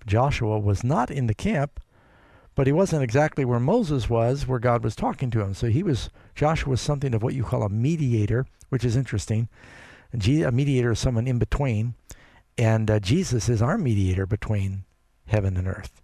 Joshua was not in the camp, but he wasn't exactly where Moses was, where God was talking to him. So Joshua was something of what you call a mediator, which is interesting. A mediator is someone in between, and Jesus is our mediator between heaven and earth.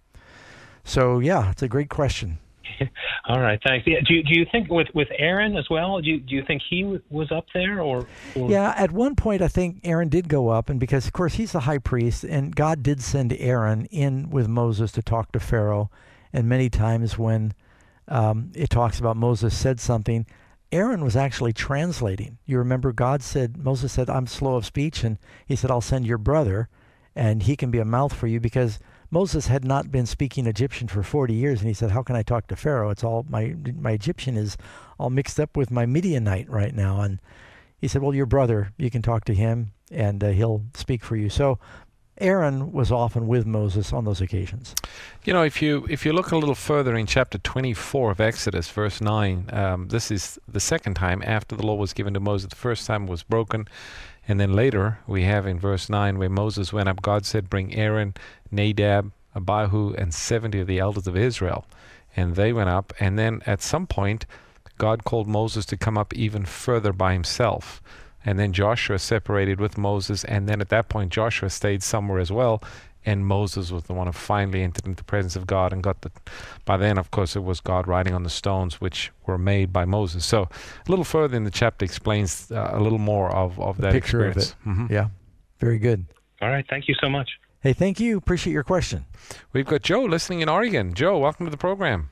So yeah, it's a great question. All right, thanks. Yeah, do you think with Aaron as well? Do you think he was up there or? Yeah, at one point I think Aaron did go up, and because of course he's the high priest, and God did send Aaron in with Moses to talk to Pharaoh, and many times when it talks about Moses said something, Aaron was actually translating. You remember Moses said, I'm slow of speech, and he said, I'll send your brother, and he can be a mouth for you, because Moses had not been speaking Egyptian for 40 years, and he said, how can I talk to Pharaoh? It's all, my Egyptian is all mixed up with my Midianite right now. And he said, well, your brother, you can talk to him, and he'll speak for you. So Aaron was often with Moses on those occasions. You know, if you look a little further in chapter 24 of Exodus, verse 9, this is the second time after the law was given to Moses. The first time was broken. And then later we have in verse 9 where Moses went up, God said, bring Aaron, Nadab, Abihu, and 70 of the elders of Israel. And they went up. And then at some point, God called Moses to come up even further by himself. And then Joshua separated with Moses. And then at that point, Joshua stayed somewhere as well. And Moses was the one who finally entered into the presence of God and by then, of course, it was God writing on the stones which were made by Moses. So a little further in the chapter explains a little more of that picture experience. Of it. Mm-hmm. Yeah, very good. All right, thank you so much. Hey, thank you. Appreciate your question. We've got Joe listening in Oregon. Joe, welcome to the program.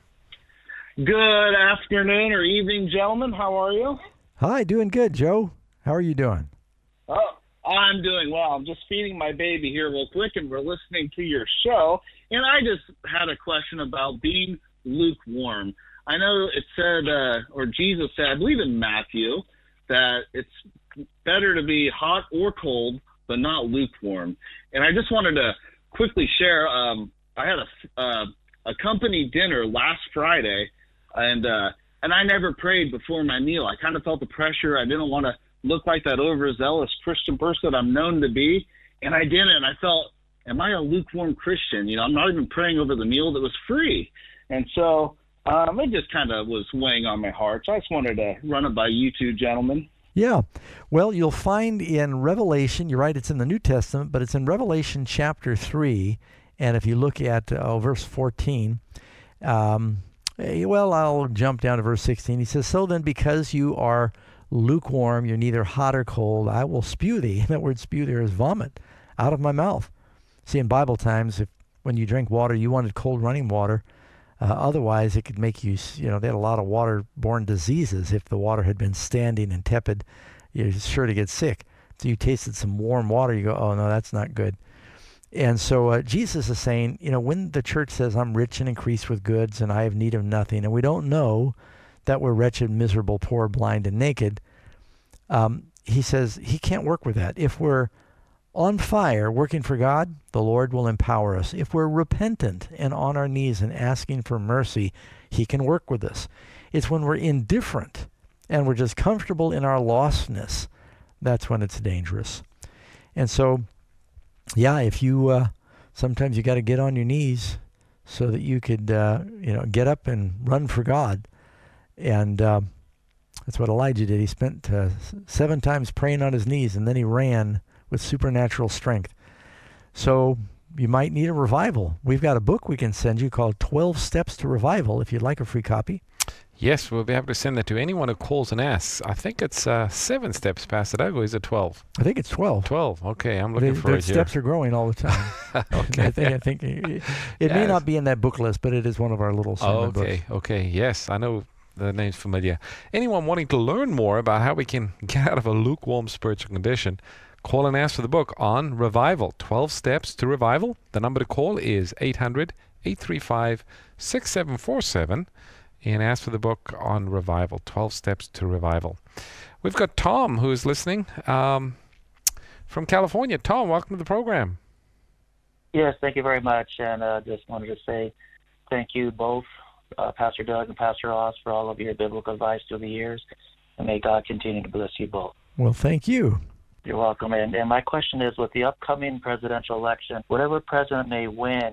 Good afternoon or evening, gentlemen. How are you? Hi, doing good, Joe. How are you doing? Oh, I'm doing well. I'm just feeding my baby here real quick, and we're listening to your show. And I just had a question about being lukewarm. I know it said, or Jesus said, I believe in Matthew, that it's better to be hot or cold, but not lukewarm. And I just wanted to quickly share, I had a company dinner last Friday, and I never prayed before my meal. I kind of felt the pressure. I didn't want to look like that overzealous Christian person that I'm known to be, and I didn't. I felt, am I a lukewarm Christian? You know, I'm not even praying over the meal that was free. And so it just kind of was weighing on my heart. So I just wanted to run it by you two gentlemen. Yeah. Well, you'll find in Revelation, you're right, it's in the New Testament, but it's in Revelation chapter 3, and if you look at verse 14, well, I'll jump down to verse 16. He says, so then because you are lukewarm, you're neither hot or cold, I will spew thee. That word spew there is vomit out of my mouth. See, in Bible times, when you drink water, you wanted cold running water. Otherwise, it could make you, they had a lot of waterborne diseases. If the water had been standing and tepid, you're sure to get sick. So you tasted some warm water, you go, oh, no, that's not good. And so Jesus is saying, when the church says, I'm rich and increased with goods and I have need of nothing, and we don't know that we're wretched, miserable, poor, blind, and naked, he says he can't work with that. If we're on fire working for God, the Lord will empower us. If we're repentant and on our knees and asking for mercy, he can work with us. It's when we're indifferent and we're just comfortable in our lostness, that's when it's dangerous. And so, yeah, if you, sometimes you got to get on your knees so that you could, get up and run for God. And that's what Elijah did. He spent 7 times praying on his knees, and then he ran with supernatural strength. So you might need a revival. We've got a book we can send you called 12 Steps to Revival, if you'd like a free copy. Yes, we'll be able to send that to anyone who calls and asks. I think it's 7 steps, Pastor Doug, or is it 12? I think it's 12. 12, okay. I'm looking for it here. The steps are growing all the time. Okay. I think it may not be in that book list, but it is one of our little sermon books. Okay. Yes, I know the name's familiar. Anyone wanting to learn more about how we can get out of a lukewarm spiritual condition, call and ask for the book on Revival, 12 Steps to Revival. The number to call is 800-835-6747, and ask for the book on Revival, 12 Steps to Revival. We've got Tom who is listening from California. Tom, welcome to the program. Yes, thank you very much. And just wanted to say thank you both, Pastor Doug and Pastor Ross, for all of your biblical advice through the years. And may God continue to bless you both. Well, thank you. You're welcome. And my question is, with the upcoming presidential election, whatever president may win,